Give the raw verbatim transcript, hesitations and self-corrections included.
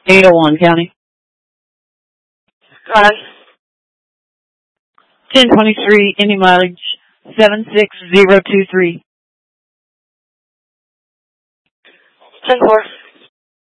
eight oh one County. Run. ten twenty-three, any mileage, seven six zero two three. ten four.